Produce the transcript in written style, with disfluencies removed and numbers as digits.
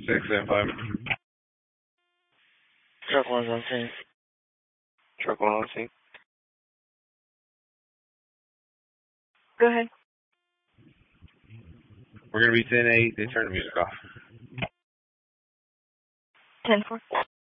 675. Truck 1's on scene. Truck 1 on scene. Go ahead. We're going to be 10-8. They turn the music off. 10-4.